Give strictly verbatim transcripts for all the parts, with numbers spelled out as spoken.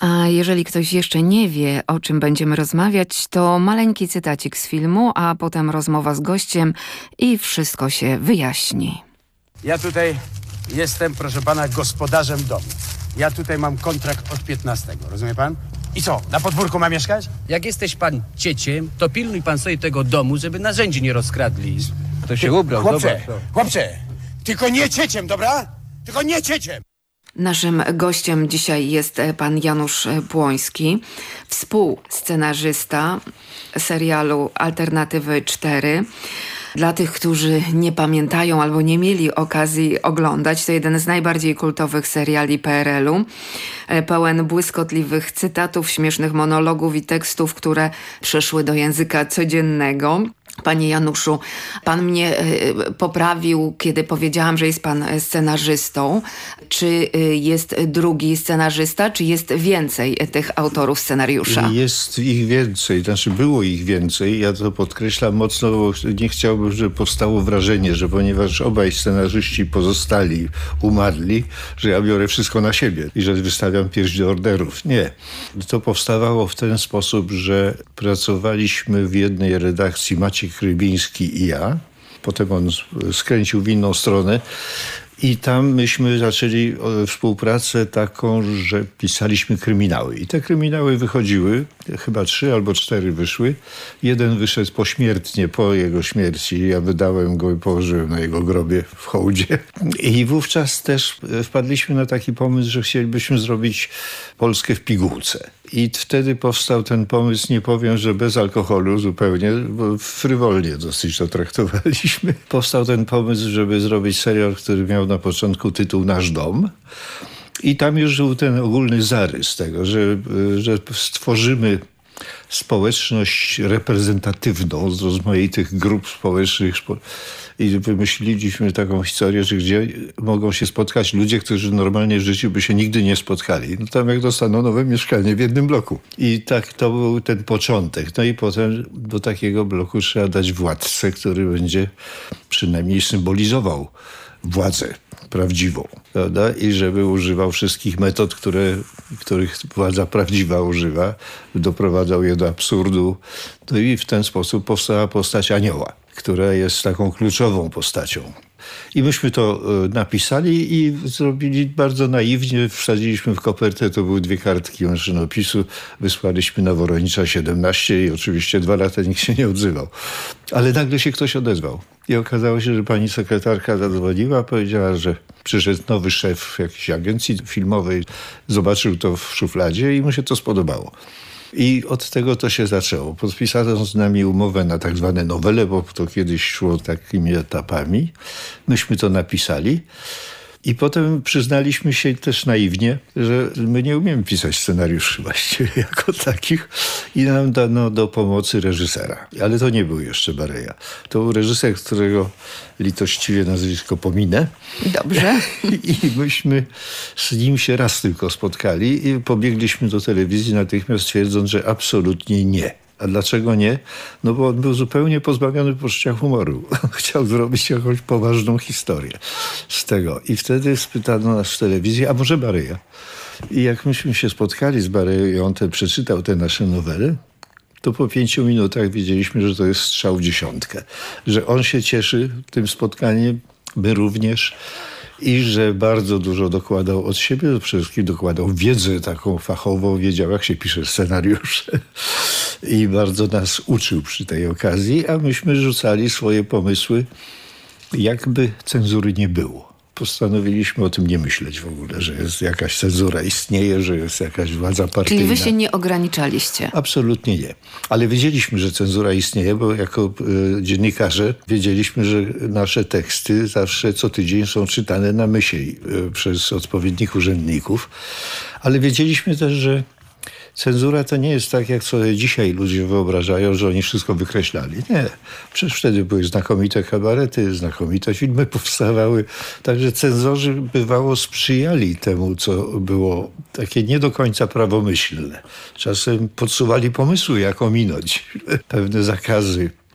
A jeżeli ktoś jeszcze nie wie, o czym będziemy rozmawiać, to maleńki cytacik z filmu, a potem rozmowa z gościem i wszystko się wyjaśni. Ja tutaj jestem, proszę pana, gospodarzem domu. Ja tutaj mam kontrakt od piętnastego, rozumie pan? I co, na podwórku ma mieszkać? Jak jesteś pan cieciem, to pilnuj pan sobie tego domu, żeby narzędzi nie rozkradli. To się ubrał, Chłopcze, zobacz. to. chłopcze, tylko nie cieciem, dobra? Tylko nie cieciem! Naszym gościem dzisiaj jest pan Janusz Płoński, współscenarzysta serialu Alternatywy cztery. Dla tych, którzy nie pamiętają albo nie mieli okazji oglądać, to jeden z najbardziej kultowych seriali P R L u. Pełen błyskotliwych cytatów, śmiesznych monologów i tekstów, które przeszły do języka codziennego. Panie Januszu, pan mnie y, poprawił, kiedy powiedziałam, że jest pan scenarzystą. Czy y, jest drugi scenarzysta, czy jest więcej tych autorów scenariusza? Jest ich więcej, znaczy było ich więcej. Ja to podkreślam mocno, bo nie chciałbym, żeby powstało wrażenie, że ponieważ obaj scenarzyści pozostali, umarli, że ja biorę wszystko na siebie i że wystawiam pierś do orderów. Nie. To powstawało w ten sposób, że pracowaliśmy w jednej redakcji, Maciej Rybiński i ja. Potem on skręcił w inną stronę i tam myśmy zaczęli współpracę taką, że pisaliśmy kryminały. I te kryminały wychodziły, chyba trzy albo cztery wyszły. Jeden wyszedł pośmiertnie, po jego śmierci. Ja wydałem go i położyłem na jego grobie w hołdzie. I wówczas też wpadliśmy na taki pomysł, że chcielibyśmy zrobić Polskę w pigułce. I wtedy powstał ten pomysł, nie powiem, że bez alkoholu zupełnie, bo frywolnie dosyć to traktowaliśmy. Powstał ten pomysł, żeby zrobić serial, który miał na początku tytuł Nasz dom. I tam już był ten ogólny zarys tego, że, że stworzymy społeczność reprezentatywną z rozmaitych grup społecznych. I wymyśliliśmy taką historię, że gdzie mogą się spotkać ludzie, którzy normalnie w życiu by się nigdy nie spotkali. No tam jak dostaną nowe mieszkanie w jednym bloku. I tak to był ten początek. No i potem do takiego bloku trzeba dać władcę, który będzie przynajmniej symbolizował władzę prawdziwą, prawda? I żeby używał wszystkich metod, które, których władza prawdziwa używa, doprowadzał je do absurdu. No i w ten sposób powstała postać anioła, która jest taką kluczową postacią. I myśmy to napisali i zrobili bardzo naiwnie. Wsadziliśmy w kopertę, to były dwie kartki maszynopisu. Wysłaliśmy na Woronicza siedemnaście i oczywiście dwa lata nikt się nie odzywał. Ale nagle się ktoś odezwał. I okazało się, że pani sekretarka zadzwoniła, powiedziała, że przyszedł nowy szef jakiejś agencji filmowej, zobaczył to w szufladzie i mu się to spodobało. I od tego to się zaczęło. Podpisano z nami umowę na tak zwane nowele, bo to kiedyś szło takimi etapami. Myśmy to napisali. I potem przyznaliśmy się też naiwnie, że my nie umiemy pisać scenariuszy właściwie jako takich i nam dano do pomocy reżysera. Ale to nie był jeszcze Bareja. To był reżyser, którego litościwie nazwisko pominę. Dobrze. I myśmy z nim się raz tylko spotkali i pobiegliśmy do telewizji natychmiast twierdząc, że absolutnie nie. A dlaczego nie? No bo on był zupełnie pozbawiony poczucia humoru. Chciał zrobić jakąś poważną historię z tego. I wtedy spytano nas w telewizji, a może Bareja? I jak myśmy się spotkali z Bareją i on te, przeczytał te nasze nowele, to po pięciu minutach wiedzieliśmy, że to jest strzał w dziesiątkę. Że on się cieszy tym spotkaniem, my również. I że bardzo dużo dokładał od siebie, przede wszystkim dokładał wiedzę taką fachową, wiedział jak się pisze scenariusze i bardzo nas uczył przy tej okazji, a myśmy rzucali swoje pomysły, jakby cenzury nie było. Postanowiliśmy o tym nie myśleć w ogóle, że jest jakaś cenzura, istnieje, że jest jakaś władza partyjna. Czyli wy się nie ograniczaliście? Absolutnie nie. Ale wiedzieliśmy, że cenzura istnieje, bo jako y, dziennikarze wiedzieliśmy, że nasze teksty zawsze co tydzień są czytane na myśli y, przez odpowiednich urzędników. Ale wiedzieliśmy też, że cenzura to nie jest tak, jak sobie dzisiaj ludzie wyobrażają, że oni wszystko wykreślali. Nie. Przecież wtedy były znakomite kabarety, znakomite filmy powstawały. Także cenzorzy bywało sprzyjali temu, co było takie nie do końca prawomyślne. Czasem podsuwali pomysły, jak ominąć pewne zakazy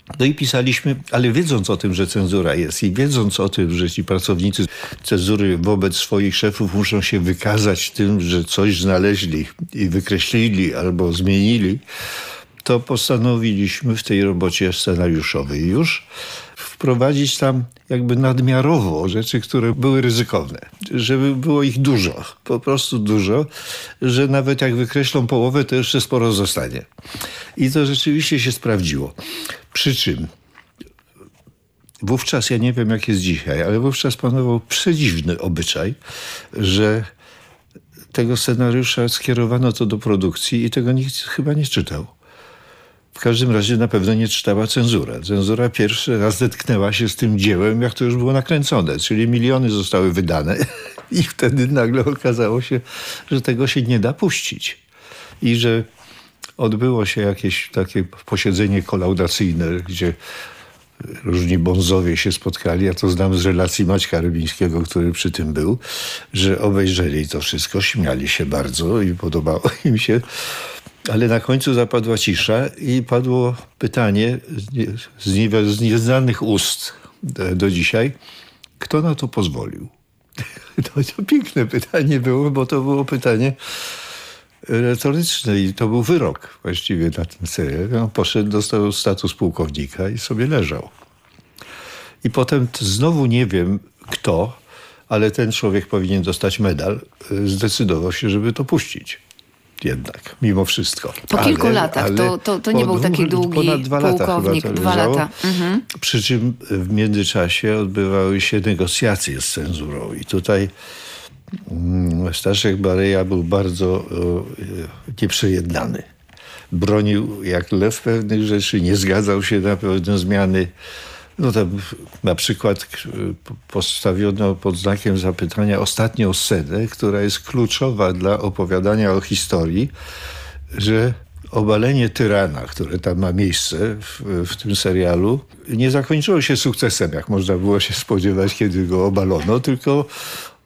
No i pisaliśmy, ale wiedząc o tym, że cenzura jest i wiedząc o tym, że ci pracownicy cenzury wobec swoich szefów muszą się wykazać tym, że coś znaleźli i wykreślili albo zmienili, to postanowiliśmy w tej robocie scenariuszowej już wprowadzić tam jakby nadmiarowo rzeczy, które były ryzykowne. Żeby było ich dużo, po prostu dużo, że nawet jak wykreślą połowę, to jeszcze sporo zostanie. I to rzeczywiście się sprawdziło. Przy czym wówczas, ja nie wiem jak jest dzisiaj, ale wówczas panował przedziwny obyczaj, że tego scenariusza skierowano to do produkcji i tego nikt chyba nie czytał. W każdym razie na pewno nie czytała cenzura. Cenzura pierwszy raz zetknęła się z tym dziełem, jak to już było nakręcone, czyli miliony zostały wydane i wtedy nagle okazało się, że tego się nie da puścić. I że odbyło się jakieś takie posiedzenie kolaudacyjne, gdzie różni bonzowie się spotkali, ja to znam z relacji Maćka Rybińskiego, który przy tym był, że obejrzeli to wszystko, śmiali się bardzo i podobało im się. Ale na końcu zapadła cisza i padło pytanie z, nie, z nieznanych ust do, do dzisiaj, kto na to pozwolił? To, to piękne pytanie było, bo to było pytanie retoryczne i to był wyrok właściwie na ten serial. On poszedł, dostał status pułkownika i sobie leżał. I potem znowu nie wiem kto, ale ten człowiek powinien dostać medal, zdecydował się, żeby to puścić. Jednak, mimo wszystko. Po kilku ale, latach, ale to, to, to nie był taki długi ponad dwa pułkownik. Lata dwa lata. Mhm. Przy czym w międzyczasie odbywały się negocjacje z cenzurą. I tutaj mm, Staszek Bareja był bardzo o, nieprzejednany. Bronił jak lew pewnych rzeczy, nie zgadzał się na pewne zmiany. No tam na przykład postawiono pod znakiem zapytania ostatnią scenę, która jest kluczowa dla opowiadania o historii, że obalenie tyrana, które tam ma miejsce w, w tym serialu, nie zakończyło się sukcesem, jak można było się spodziewać, kiedy go obalono, tylko